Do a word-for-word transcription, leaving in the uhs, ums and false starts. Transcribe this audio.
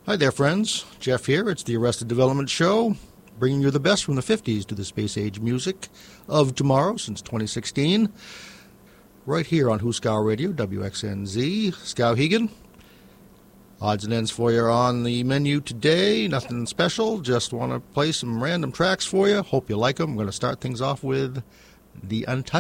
Hi there, friends. Jeff here. It's the Arrested Development Show, bringing you the best from the fifties to the space age music of tomorrow since twenty sixteen. Right here on Huskow Radio, W X N Z, Skowhegan. Odds and ends for you on the menu today. Nothing special. Just want to play some random tracks for you. Hope you like them. I'm going to start things off with The Untouchables.